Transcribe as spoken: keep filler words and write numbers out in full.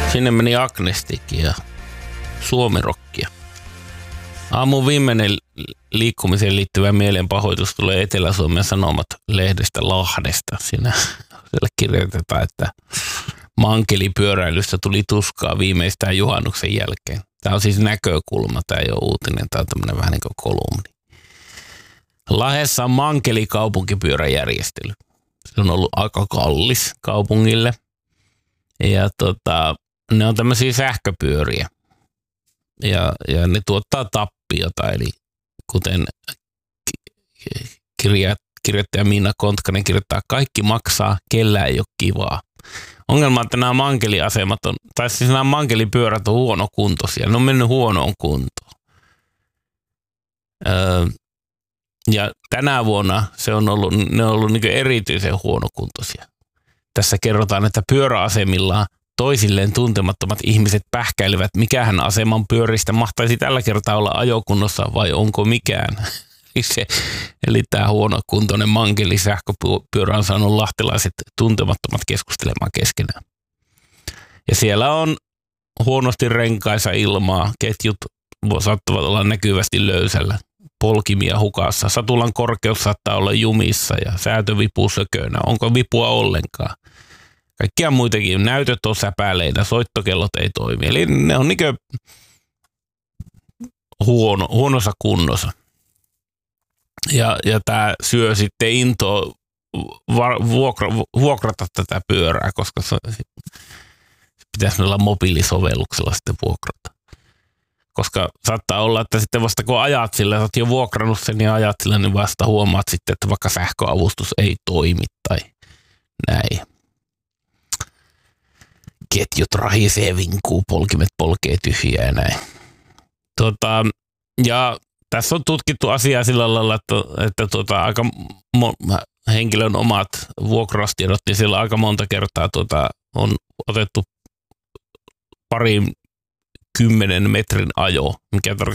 Sinne meni Agnestikki ja suomirokkia. Aamun viimeinen liikkumiseen liittyvä mielenpahoitus tulee Etelä-Suomen Sanomat lehdestä Lahdesta. Siinä siellä kirjoitetaan, että mankelipyöräilystä tuli tuskaa viimeistään juhannuksen jälkeen. Tämä on siis näkökulma, tämä ei ole uutinen, tämä on tämmöinen vähän niin kuin kolumni. Lahdessa on mankelikaupunkipyöräjärjestely. Se on ollut aika kallis kaupungille. Ja tota, ne on tämmöisiä sähköpyöriä. Ja, ja ne tuottaa tappiota, eli kuten kirja, kirjoittaja Miina Kontkanen kirjoittaa, kaikki maksaa, kellään ei ole kivaa. Ongelma, että nämä mankeliasemat on, tai siis nämä mankelipyörät on huonokuntoisia, ne on mennyt huonoon kuntoon. Öö, ja tänä vuonna se on ollut, ne on ollut niin erityisen huonokuntoisia. Tässä kerrotaan, että pyöräasemillaan toisilleen tuntemattomat ihmiset pähkäilevät, mikähän aseman pyöristä mahtaisi tällä kertaa olla ajokunnossa vai onko mikään. Se, eli tämä huonokuntoinen mankelisähköpyörä on saanut lahtelaiset tuntemattomat keskustelemaan keskenään. Ja siellä on huonosti renkaisa ilmaa, ketjut saattavat olla näkyvästi löysällä, polkimia hukassa, satulan korkeus saattaa olla jumissa ja säätövipu sökönä. Onko vipua ollenkaan? Kaikkia muitakin näytöt on säpäleitä, soittokellot ei toimi. Eli ne on niinkö huono, huonossa kunnossa. Ja, ja tämä syö sitten intoa vuokra, vuokrata tätä pyörää, koska se, se pitäisi olla mobiilisovelluksella sitten vuokrata. Koska saattaa olla, että sitten vasta kun ajat sillä, sä oot jo vuokrannut sen ja ajat sillä, niin vasta huomaat sitten, että vaikka sähköavustus ei toimi tai näin. Ketjut rahisee, vinkuu, polkimet polkee tyhjää ja näin. Tota, ja tässä on tutkittu asiaa sillä lailla, että, että tuota, aika mo- henkilön omat vuokraustiedot, niin siellä aika monta kertaa tuota, on otettu parin kymmenen metrin ajo, mikä tarkoittaa